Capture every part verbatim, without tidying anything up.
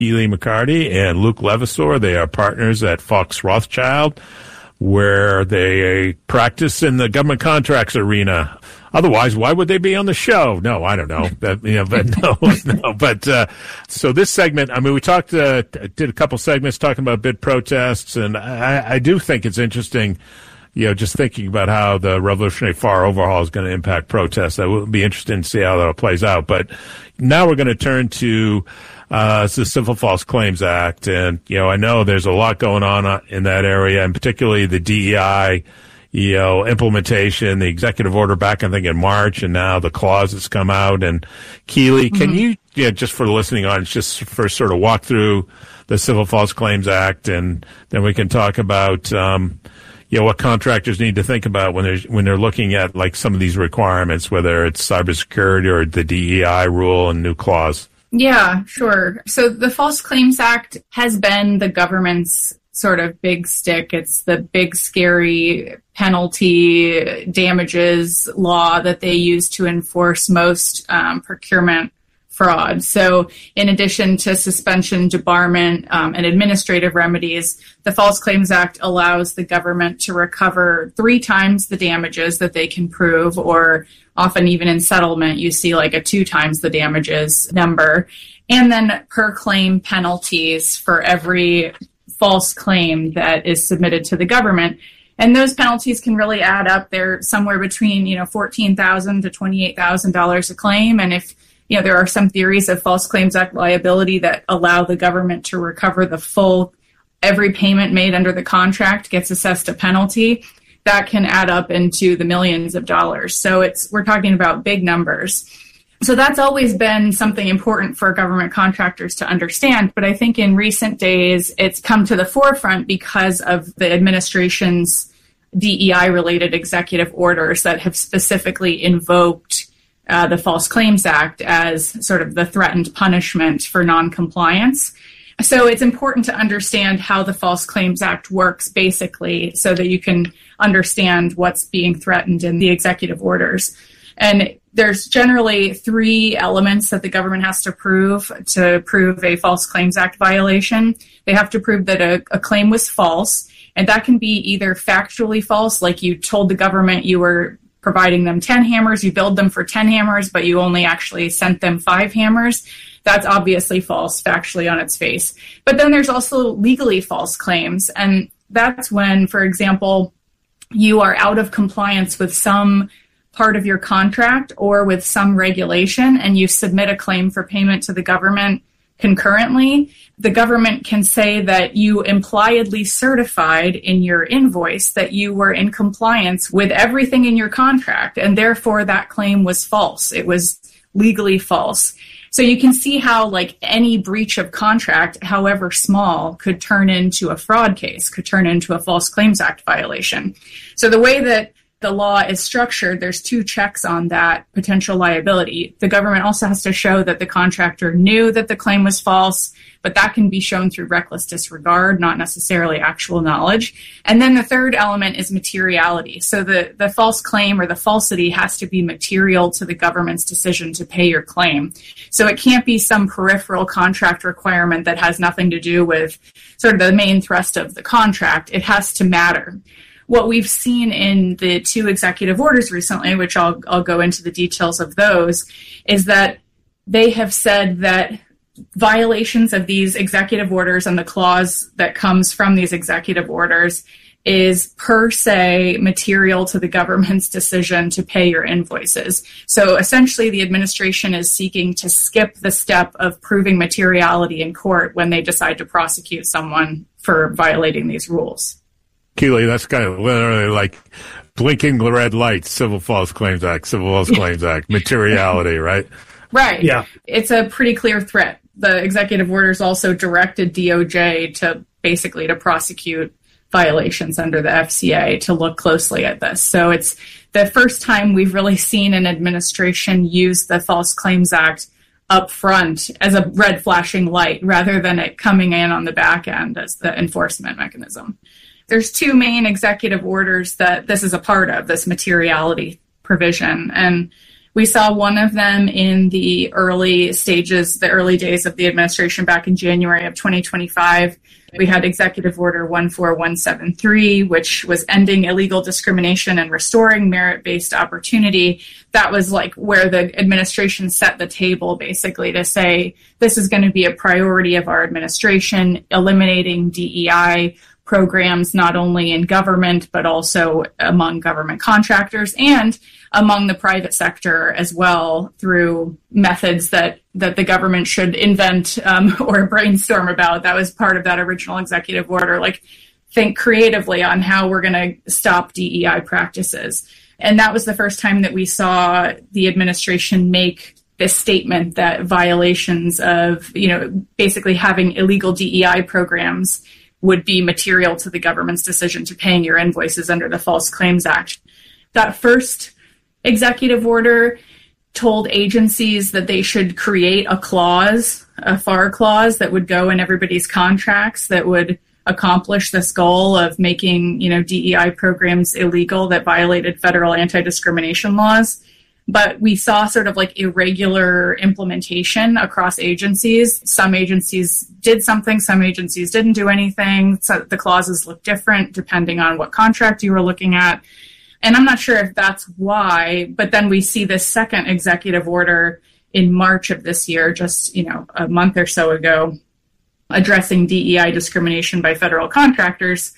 Keely McCarty and Luke Levasseur. They are partners at Fox Rothschild, where they practice in the government contracts arena. Otherwise, why would they be on the show? No, I don't know. That, you know, but no, no. But uh, so this segment, I mean, we talked, uh, did a couple segments talking about bid protests, and I, I do think it's interesting. You know, just thinking about how the Revolutionary Fire overhaul is going to impact protests. That will be interesting to see how that plays out. But now we're going to turn to uh, the Civil False Claims Act. And, you know, I know there's a lot going on in that area, and particularly the D E I, you know, implementation, the executive order back, I think, in March, and now the clause that's come out. And Keely, mm-hmm. can you, yeah, just for the listening audience, just first sort of walk through the Civil False Claims Act, and then we can talk about, um, you know, what contractors need to think about when they're when they're looking at like some of these requirements, whether it's cybersecurity or the D E I rule and new clause. Yeah, sure. So the False Claims Act has been the government's sort of big stick. It's the big, scary penalty damages law that they use to enforce most um, procurement fraud. So in addition to suspension, debarment, um, and administrative remedies, the False Claims Act allows the government to recover three times the damages that they can prove, or often even in settlement, you see like a two times the damages number, and then per claim penalties for every false claim that is submitted to the government. And those penalties can really add up. They're somewhere between, you know, fourteen thousand dollars to twenty-eight thousand dollars a claim. And if You know, there are some theories of False Claims Act liability that allow the government to recover the full, every payment made under the contract gets assessed a penalty. That can add up into the millions of dollars. So it's we're talking about big numbers. So that's always been something important for government contractors to understand. But I think in recent days, it's come to the forefront because of the administration's D E I-related executive orders that have specifically invoked Uh, the False Claims Act as sort of the threatened punishment for noncompliance. So it's important to understand how the False Claims Act works basically so that you can understand what's being threatened in the executive orders. And there's generally three elements that the government has to prove to prove a False Claims Act violation. They have to prove that a, a claim was false, and that can be either factually false, like you told the government you were providing them ten hammers, you billed them for ten hammers, but you only actually sent them five hammers. That's obviously false, factually on its face. But then there's also legally false claims, and that's when, for example, you are out of compliance with some part of your contract or with some regulation, and you submit a claim for payment to the government concurrently. The government can say that you impliedly certified in your invoice that you were in compliance with everything in your contract, and therefore that claim was false. It was legally false. So you can see how, like, any breach of contract, however small, could turn into a fraud case, could turn into a False Claims Act violation. So the way that the law is structured, there's two checks on that potential liability. The government also has to show that the contractor knew that the claim was false, but that can be shown through reckless disregard, not necessarily actual knowledge. And then the third element is materiality. So the, the false claim or the falsity has to be material to the government's decision to pay your claim. So it can't be some peripheral contract requirement that has nothing to do with sort of the main thrust of the contract. It has to matter. What we've seen in the two executive orders recently, which I'll, I'll go into the details of those, is that they have said that violations of these executive orders and the clause that comes from these executive orders is per se material to the government's decision to pay your invoices. So essentially, the administration is seeking to skip the step of proving materiality in court when they decide to prosecute someone for violating these rules. Keely, that's kind of literally like blinking red lights, Civil False Claims Act, Civil False Claims Act, materiality, right? Right. Yeah. It's a pretty clear threat. The executive orders also directed D O J to basically to prosecute violations under the F C A to look closely at this. So it's the first time we've really seen an administration use the False Claims Act up front as a red flashing light rather than it coming in on the back end as the enforcement mechanism. There's two main executive orders that this is a part of, this materiality provision. And We saw one of them in the early stages, the early days of the administration back in January of twenty twenty-five. We had Executive Order one four one seven three, which was ending illegal discrimination and restoring merit-based opportunity. That was like where the administration set the table, basically, to say this is going to be a priority of our administration, eliminating D E I programs not only in government, but also among government contractors and among the private sector as well, through methods that, that the government should invent um, or brainstorm about. That was part of that original executive order. Like, think creatively on how we're going to stop D E I practices. And that was the first time that we saw the administration make this statement that violations of, you know, basically having illegal D E I programs would be material to the government's decision to paying your invoices under the False Claims Act. That first executive order told agencies that they should create a clause, a F A R clause that would go in everybody's contracts that would accomplish this goal of making, you know, D E I programs illegal that violated federal anti-discrimination laws. But we saw sort of like irregular implementation across agencies. Some agencies did something, some agencies didn't do anything. So the clauses look different depending on what contract you were looking at. And I'm not sure if that's why, but then we see this second executive order in March of this year, just, you know, a month or so ago, addressing D E I discrimination by federal contractors.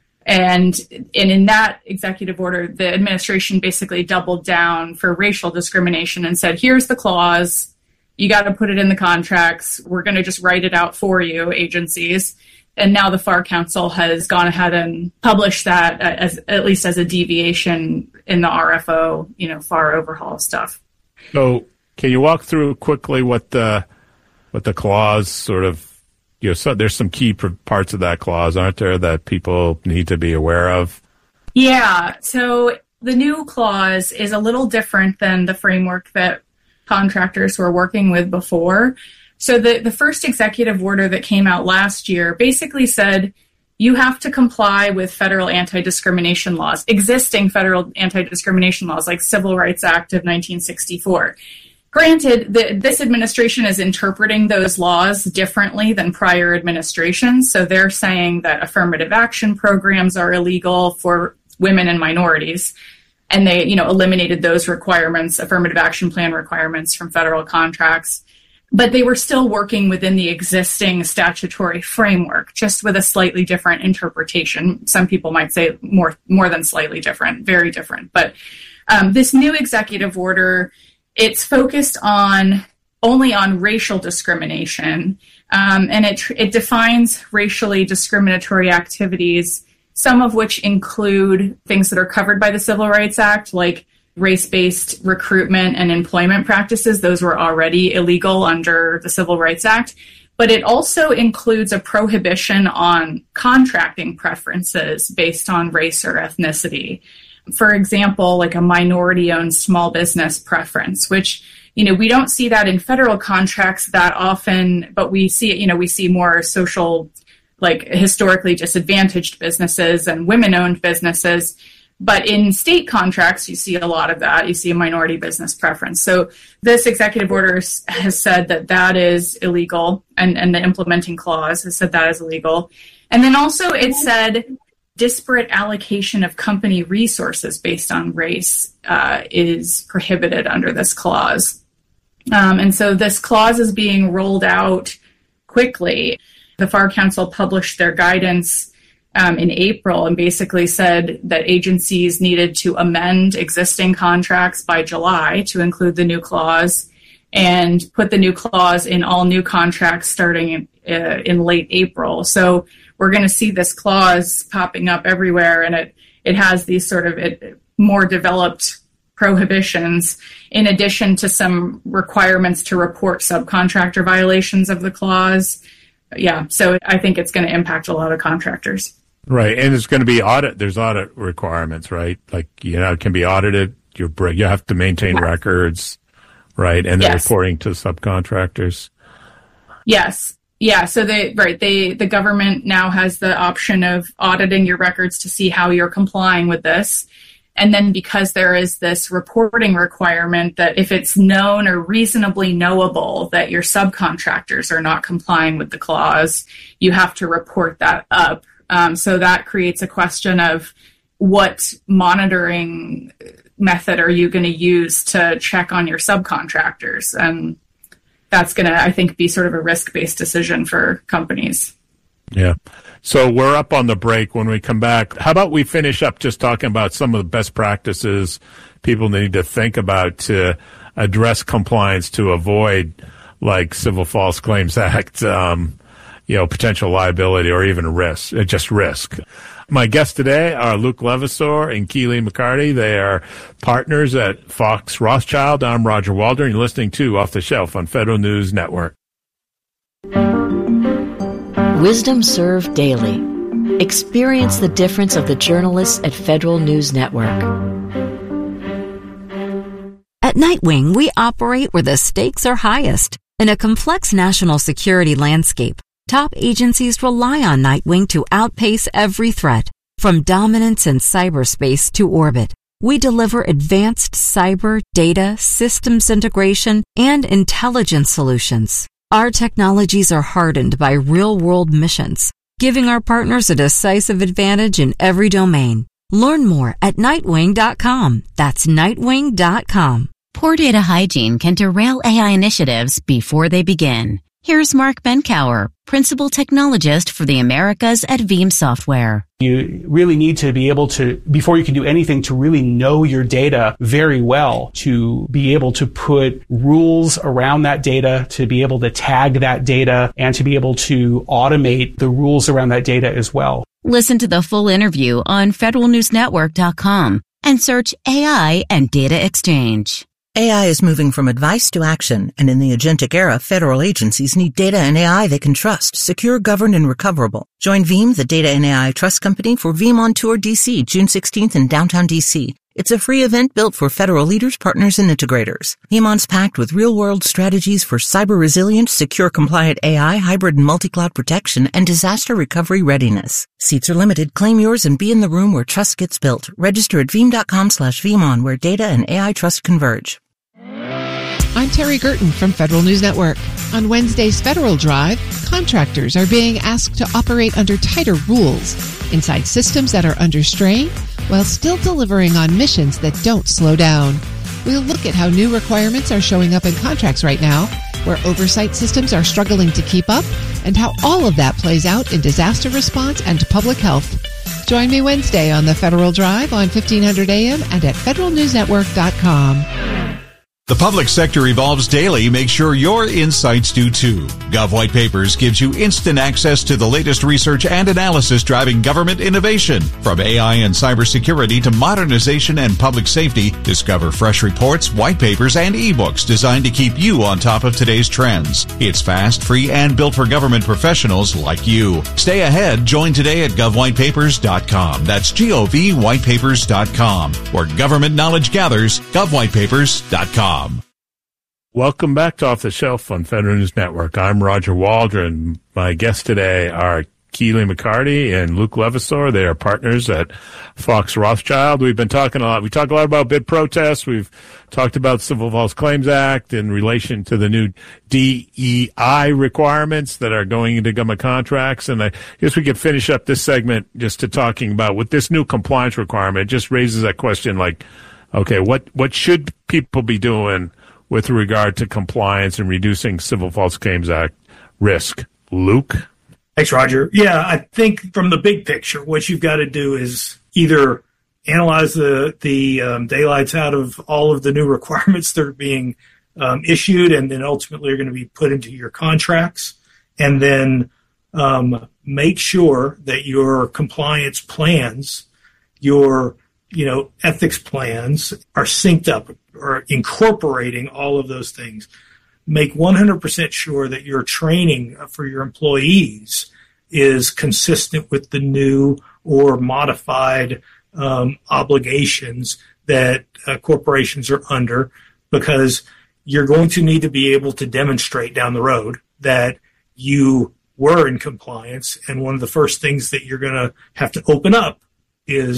And, and in that executive order, the administration basically doubled down for racial discrimination and said, here's the clause, you got to put it in the contracts, we're going to just write it out for you, agencies. And now the F A R Council has gone ahead and published that as at least as a deviation in the R F O, you know, F A R overhaul stuff. So can you walk through quickly what the what the clause sort of, you know, so there's some key parts of that clause, aren't there, that people need to be aware of? Yeah. So the new clause is a little different than the framework that contractors were working with before. So the, the first executive order that came out last year basically said you have to comply with federal anti-discrimination laws, existing federal anti-discrimination laws like Civil Rights Act of nineteen sixty-four. Granted, the, this administration is interpreting those laws differently than prior administrations. So they're saying that affirmative action programs are illegal for women and minorities. And they, you know, eliminated those requirements, affirmative action plan requirements from federal contracts. But they were still working within the existing statutory framework, just with a slightly different interpretation. Some people might say more, more than slightly different, very different. But um, this new executive order, it's focused on only on racial discrimination, um, and it it defines racially discriminatory activities, some of which include things that are covered by the Civil Rights Act, like race-based recruitment and employment practices. Those were already illegal under the Civil Rights Act. But it also includes a prohibition on contracting preferences based on race or ethnicity. For example, like a minority-owned small business preference, which, you know, we don't see that in federal contracts that often, but we see, you know, we see more social, like historically disadvantaged businesses and women-owned businesses. But in state contracts, you see a lot of that. You see a minority business preference. So this executive order has said that that is illegal, and, and the implementing clause has said that is illegal. And then also it said disparate allocation of company resources based on race uh, is prohibited under this clause. Um, and so this clause is being rolled out quickly. The F A R Council published their guidance um, in April and basically said that agencies needed to amend existing contracts by July to include the new clause and put the new clause in all new contracts starting in, uh, in late April. So we're going to see this clause popping up everywhere, and it, it has these sort of it, more developed prohibitions in addition to some requirements to report subcontractor violations of the clause. Yeah, so I think it's going to impact a lot of contractors. Right, and it's going to be audit. There's audit requirements, right? Like, you know, it can be audited. You you have to maintain yes. records, right? And the yes. reporting to subcontractors. Yes. Yeah, so they right, they the government now has the option of auditing your records to see how you're complying with this. And then because there is this reporting requirement that if it's known or reasonably knowable that your subcontractors are not complying with the clause, you have to report that up. Um, so that creates a question of what monitoring method are you going to use to check on your subcontractors? And that's going to, I think, be sort of a risk-based decision for companies. Yeah. So we're up on the break. When we come back, how about we finish up just talking about some of the best practices people need to think about to address compliance to avoid, like, Civil False Claims Act, um, you know, potential liability or even risk, just risk. My guests today are Luke Levasseur and Keely McCarty. They are partners at Fox Rothschild. I'm Roger Waldron. You're listening to Off the Shelf on Federal News Network. Wisdom Served Daily. Experience the difference of the journalists at Federal News Network. At Nightwing, we operate where the stakes are highest. In a complex national security landscape, top agencies rely on Nightwing to outpace every threat. From dominance in cyberspace to orbit, we deliver advanced cyber, data, systems integration, and intelligence solutions. Our technologies are hardened by real-world missions, giving our partners a decisive advantage in every domain. Learn more at nightwing dot com. That's nightwing dot com. Poor data hygiene can derail A I initiatives before they begin. Here's Mark Benkower, Principal Technologist for the Americas at Veeam Software. You really need to be able to, before you can do anything, to really know your data very well, to be able to put rules around that data, to be able to tag that data, and to be able to automate the rules around that data as well. Listen to the full interview on federal news network dot com and search A I and data exchange. A I is moving from advice to action, and in the agentic era, federal agencies need data and A I they can trust, secure, governed, and recoverable. Join Veeam, the data and A I trust company, for Veeam on Tour D C, June sixteenth in downtown D C. It's a free event built for federal leaders, partners, and integrators. VeeamON's packed with real-world strategies for cyber-resilient, secure-compliant A I, hybrid and multi-cloud protection, and disaster recovery readiness. Seats are limited. Claim yours and be in the room where trust gets built. Register at veeam dot com slash veeamon, where data and A I trust converge. I'm Terry Gerton from Federal News Network. On Wednesday's Federal Drive, contractors are being asked to operate under tighter rules inside systems that are under strain while still delivering on missions that don't slow down. We'll look at how new requirements are showing up in contracts right now, where oversight systems are struggling to keep up, and how all of that plays out in disaster response and public health. Join me Wednesday on the Federal Drive on fifteen hundred A M and at federal news network dot com. The public sector evolves daily. Make sure your insights do too. Gov White Papers gives you instant access to the latest research and analysis driving government innovation. From A I and cybersecurity to modernization and public safety, discover fresh reports, white papers, and ebooks designed to keep you on top of today's trends. It's fast, free, and built for government professionals like you. Stay ahead. Join today at gov white papers dot com. That's G O V white papers dot com. Where government knowledge gathers, gov white papers dot com. Welcome back to Off the Shelf on Federal News Network. I'm Roger Waldron. My guests today are Keely McCarty and Luke Levasseur. They are partners at Fox Rothschild. We've been talking a lot. We talk a lot about bid protests. We've talked about Civil False Claims Act in relation to the new D E I requirements that are going into government contracts. And I guess we could finish up this segment just to talking about with this new compliance requirement. It just raises that question like, okay, what, what should people be doing with regard to compliance and reducing Civil False Claims Act risk? Luke? Thanks, Roger. Yeah, I think from the big picture, what you've got to do is either analyze the, the um, daylights out of all of the new requirements that are being um, issued and then ultimately are going to be put into your contracts, and then um, make sure that your compliance plans, your you know, ethics plans are synced up or incorporating all of those things. Make one hundred percent sure that your training for your employees is consistent with the new or modified um, obligations that uh, corporations are under, because you're going to need to be able to demonstrate down the road that you were in compliance. And one of the first things that you're going to have to open up is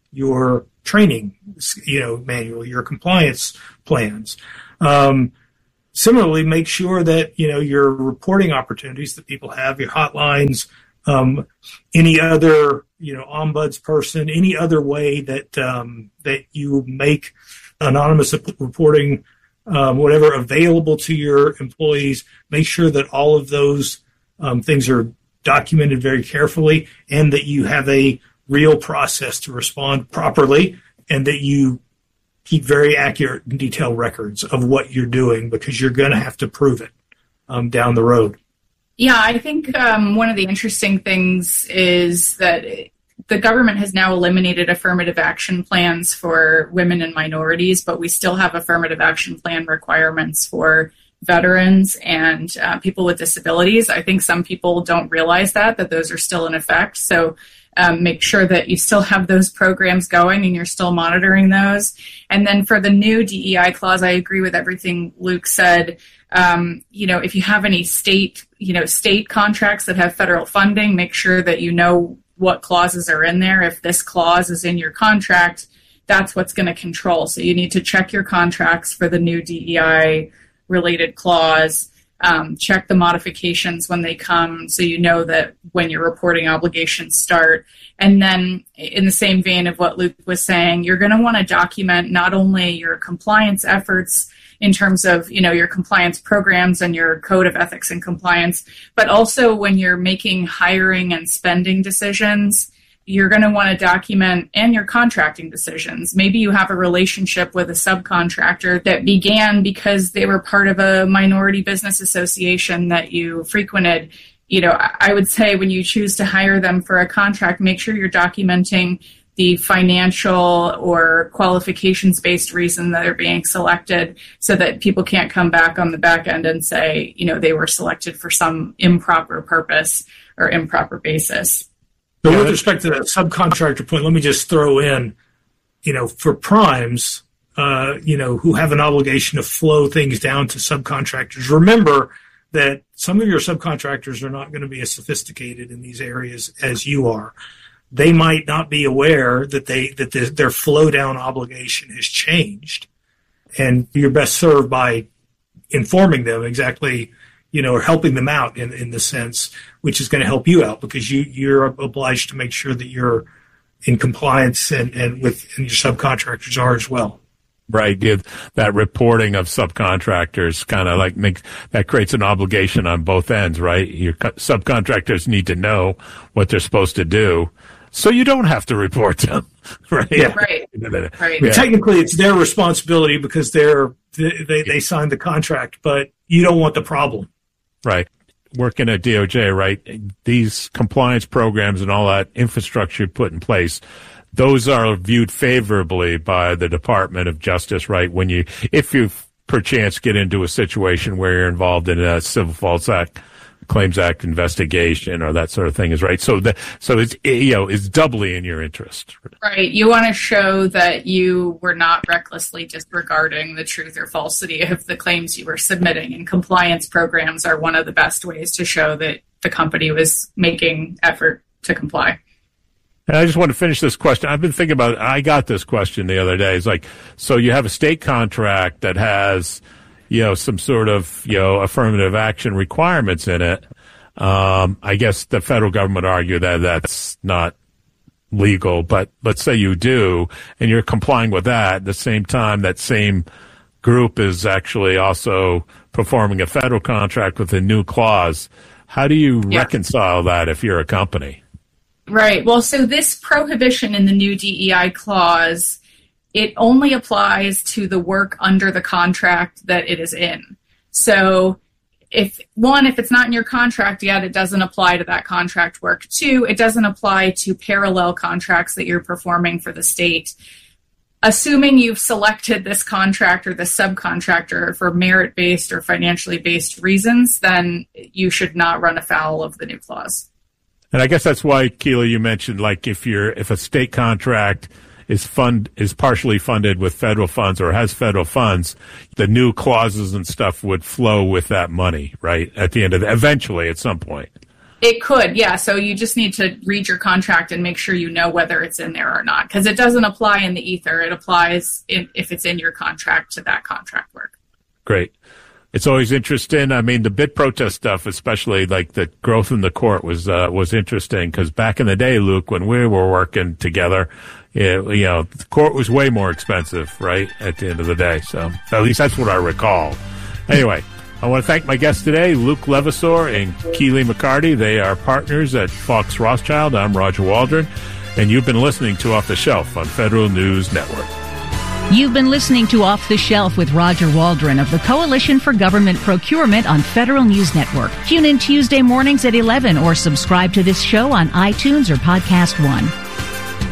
your training, you know, manual, your compliance plans. Um, similarly, make sure that, you know, your reporting opportunities that people have, your hotlines, um, any other, you know, ombuds person, any other way that, um, that you make anonymous reporting, um, whatever, available to your employees. Make sure that all of those um, things are documented very carefully, and that you have a real process to respond properly, and that you keep very accurate and detailed records of what you're doing, because you're going to have to prove it um, down the road. Yeah, I think um, one of the interesting things is that the government has now eliminated affirmative action plans for women and minorities, but we still have affirmative action plan requirements for veterans and uh, people with disabilities. I think some people don't realize that, that those are still in effect. So um, make sure that you still have those programs going and you're still monitoring those. And then for the new D E I clause, I agree with everything Luke said. Um, you know, if you have any state, you know, state contracts that have federal funding, make sure that you know what clauses are in there. If this clause is in your contract, that's what's going to control. So you need to check your contracts for the new D E I related clause, um, check the modifications when they come so you know that when your reporting obligations start. And then in the same vein of what Luke was saying, you're going to want to document not only your compliance efforts in terms of, you know, your compliance programs and your code of ethics and compliance, but also when you're making hiring and spending decisions, you're going to want to document and your contracting decisions. Maybe you have a relationship with a subcontractor that began because they were part of a minority business association that you frequented. You know, I would say when you choose to hire them for a contract, make sure you're documenting the financial or qualifications-based reason that they're being selected, so that people can't come back on the back end and say, you know, they were selected for some improper purpose or improper basis. So with respect to that subcontractor point, let me just throw in, you know, for primes, uh, you know, who have an obligation to flow things down to subcontractors, remember that some of your subcontractors are not going to be as sophisticated in these areas as you are. They might not be aware that they that the, their flow down obligation has changed, and you're best served by informing them exactly, you know, or helping them out in, in the sense, which is going to help you out, because you, you're obliged to make sure that you're in compliance, and, and with and your subcontractors are as well. Right. Give that reporting of subcontractors kind of like makes that creates an obligation on both ends, right? Your co- subcontractors need to know what they're supposed to do, so you don't have to report them, right? Yeah. Right. Right. Yeah. Technically, it's their responsibility because they're they, they they signed the contract, but you don't want the problem. Right. Working at D O J, right? These compliance programs and all that infrastructure put in place, those are viewed favorably by the Department of Justice, right? When you, if you perchance get into a situation where you're involved in a Civil False Act, Claims Act investigation or that sort of thing is right. So the, so it's, you know, it's doubly in your interest. Right. You want to show that you were not recklessly disregarding the truth or falsity of the claims you were submitting, and compliance programs are one of the best ways to show that the company was making effort to comply. And I just want to finish this question. I've been thinking about it. I got this question the other day. It's like, so you have a state contract that has, you know, some sort of, you know, affirmative action requirements in it. Um, I guess the federal government argue that that's not legal, but let's say you do, and you're complying with that. At the same time, that same group is actually also performing a federal contract with a new clause. How do you yeah. reconcile that if you're a company? Right. Well, so this prohibition in the new D E I clause, it only applies to the work under the contract that it is in. So if one, if it's not in your contract yet, it doesn't apply to that contract work. Two, it doesn't apply to parallel contracts that you're performing for the state. Assuming you've selected this contract or the subcontractor for merit-based or financially based reasons, then you should not run afoul of the new clause. And I guess that's why, Keela, you mentioned, like, if you're, if a state contract is fund, is partially funded with federal funds or has federal funds, the new clauses and stuff would flow with that money, right? At the end of the, eventually at some point. It could, yeah. So you just need to read your contract and make sure you know whether it's in there or not, because it doesn't apply in the ether. It applies in, if it's in your contract to that contract work. Great. It's always interesting. I mean, the bid protest stuff, especially like the growth in the court, was uh, was interesting because back in the day, Luke, when we were working together, it, you know, the court was way more expensive, right? At the end of the day, so at least that's what I recall. Anyway, I want to thank my guests today, Luke Levasseur and Keely McCarty. They are partners at Fox Rothschild. I'm Roger Waldron, and you've been listening to Off the Shelf on Federal News Network. You've been listening to Off the Shelf with Roger Waldron of the Coalition for Government Procurement on Federal News Network. Tune in Tuesday mornings at eleven or subscribe to this show on iTunes or Podcast One.